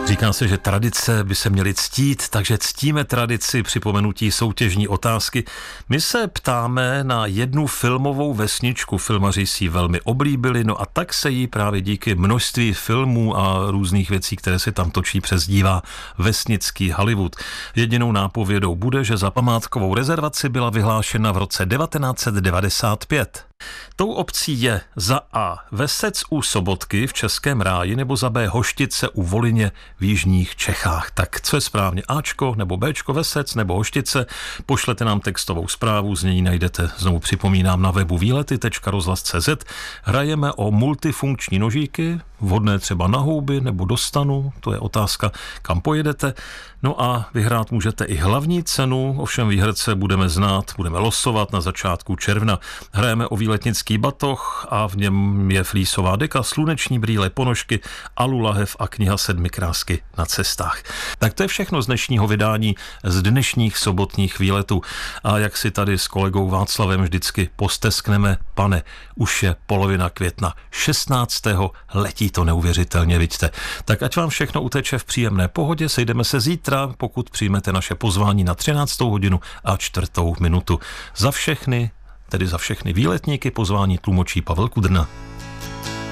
Říká se, že tradice by se měly ctít, takže ctíme tradici připomenutí soutěžní otázky. My se ptáme na jednu filmovou vesničku. Filmaři si ji velmi oblíbili, no a tak se jí právě díky množství filmů a různých věcí, které se tam točí, přezdívá vesnický Hollywood. Jedinou nápovědou bude, že za památkovou rezervaci byla vyhlášena v roce 1995. Tou obcí je za A. Vesec u Sobotky v Českém Ráji nebo za B. Hoštice u Volyně v jižních Čechách. Tak co je správně? Ačko nebo Bčko, Vesec nebo Hoštice? Pošlete nám textovou zprávu, z něj najdete, znovu připomínám, na webu výlety.rozhlas.cz. Hrajeme o multifunkční nožíky, vhodné třeba na houby nebo do stanu, to je otázka, kam pojedete. No a vyhrát můžete i hlavní cenu, ovšem výherce budeme znát, budeme losovat na začátku června. Hrajeme o výletnický batoh a v něm je flísová deka, sluneční brýle, ponožky, alulahev a kniha 7 krásky na cestách. Tak to je všechno z dnešního vydání, z dnešních sobotních výletů. A jak si tady s kolegou Václavem vždycky posteskneme, pane, už je polovina května, 16. letí to neuvěřitelně, vidíte. Tak ať vám všechno uteče v příjemné pohodě, sejdeme se zítra, pokud přijmete naše pozvání na 13. hodinu a 4. minutu. Za všechny výletníky pozvání tlumočí Pavel Kudrna.